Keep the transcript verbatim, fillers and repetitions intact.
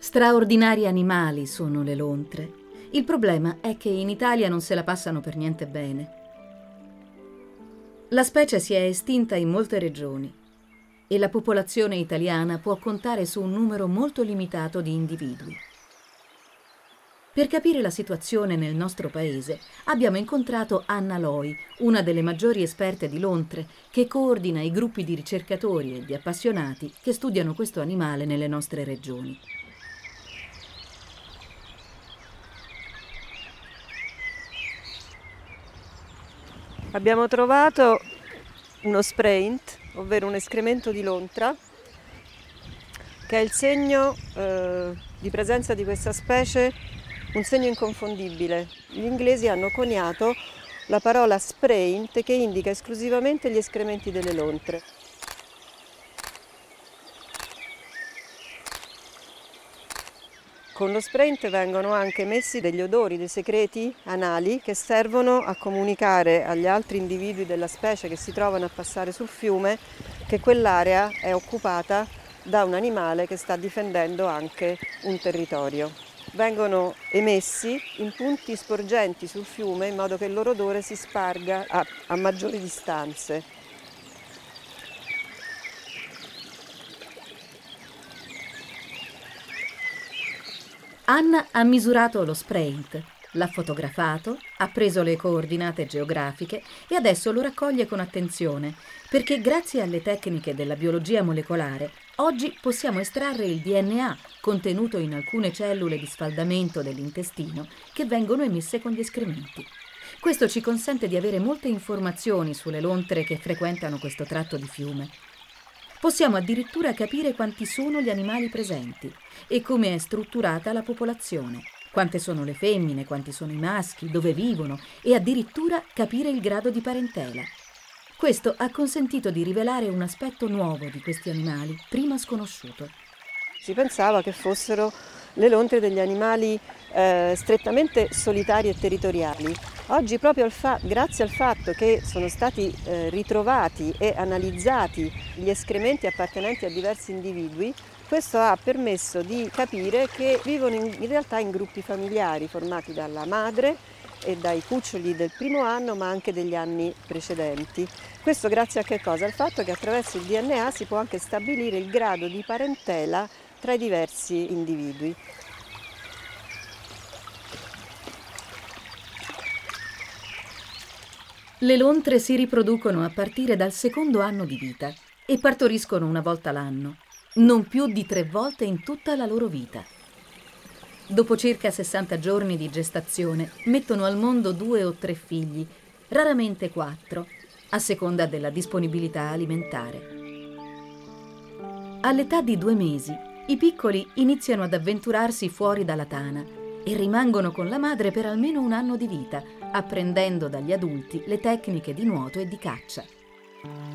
Straordinari animali sono le lontre. Il problema è che in Italia non se la passano per niente bene. La specie si è estinta in molte regioni e la popolazione italiana può contare su un numero molto limitato di individui. Per capire la situazione nel nostro paese abbiamo incontrato Anna Loi, una delle maggiori esperte di lontre, che coordina i gruppi di ricercatori e di appassionati che studiano questo animale nelle nostre regioni. Abbiamo trovato uno spraint, ovvero un escremento di lontra, che è il segno eh, di presenza di questa specie, un segno inconfondibile. Gli inglesi hanno coniato la parola spraint, che indica esclusivamente gli escrementi delle lontre. Con lo spraint vengono anche emessi degli odori, dei secreti anali che servono a comunicare agli altri individui della specie che si trovano a passare sul fiume che quell'area è occupata da un animale che sta difendendo anche un territorio. Vengono emessi in punti sporgenti sul fiume in modo che il loro odore si sparga a, a maggiori distanze. Anna ha misurato lo spraint, l'ha fotografato, ha preso le coordinate geografiche e adesso lo raccoglie con attenzione, perché grazie alle tecniche della biologia molecolare oggi possiamo estrarre il D N A contenuto in alcune cellule di sfaldamento dell'intestino che vengono emesse con gli escrementi. Questo ci consente di avere molte informazioni sulle lontre che frequentano questo tratto di fiume. Possiamo addirittura capire quanti sono gli animali presenti e come è strutturata la popolazione, quante sono le femmine, quanti sono i maschi, dove vivono e addirittura capire il grado di parentela. Questo ha consentito di rivelare un aspetto nuovo di questi animali, prima sconosciuto. Si pensava che fossero le lontre degli animali eh, strettamente solitari e territoriali. Oggi, proprio al fa- grazie al fatto che sono stati eh, ritrovati e analizzati gli escrementi appartenenti a diversi individui, questo ha permesso di capire che vivono in, in realtà in gruppi familiari formati dalla madre e dai cuccioli del primo anno, ma anche degli anni precedenti. Questo grazie a che cosa? Al fatto che attraverso il D N A si può anche stabilire il grado di parentela tra i diversi individui. Le lontre si riproducono a partire dal secondo anno di vita e partoriscono una volta l'anno, non più di tre volte in tutta la loro vita. Dopo circa sessanta giorni di gestazione mettono al mondo due o tre figli, raramente quattro, a seconda della disponibilità alimentare. All'età di due mesi, i piccoli iniziano ad avventurarsi fuori dalla tana e rimangono con la madre per almeno un anno di vita, apprendendo dagli adulti le tecniche di nuoto e di caccia.